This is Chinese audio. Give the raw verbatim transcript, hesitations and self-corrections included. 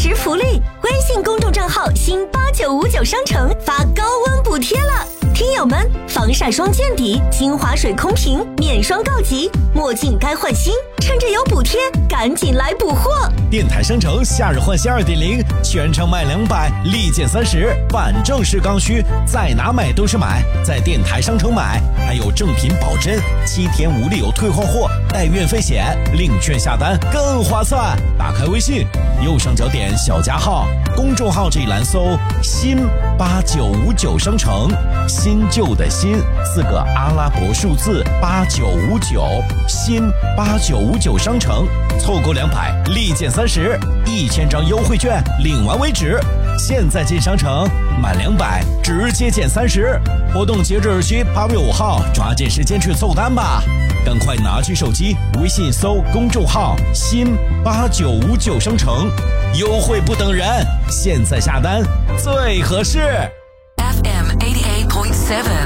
时福利，微信公众账号新八九五九商城发高温补贴了。听友们，防晒霜见底，精华水空瓶面霜告急，墨镜该换新，趁着有补贴，赶紧来补货！ 电台商城夏日换新 二点零， 全场买两百，立减三十，反正是刚需，在哪买都是买，在电台商城买，还有正品保真，七天无理由退换货，带运费险，领券下单更划算。打开微信，右上角点小加号，公众号这一栏搜新八九五九商城，新旧的新四个阿拉伯数字八九五九，新八九五九商城，凑够两百立减三十，一千张优惠券领完为止。现在进商城满两百直接减三十，活动截止日期八月五号，抓紧时间去凑单吧！赶快拿起手机，微信搜公众号新八九五九商城，优惠不等人，现在下单最合适。 F M eighty-eight point seven